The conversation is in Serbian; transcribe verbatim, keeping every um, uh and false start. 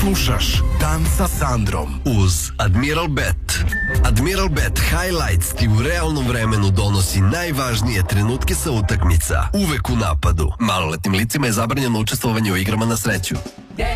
Slušaš Dan sa Sandrom uz Admiral Bet. Admiral Bet Highlights ti u realnom vremenu donosi najvažnije trenutke sa utakmica. Uvek u napadu. Maloletnim licima je zabranjeno učestvovanje u igrama na sreću.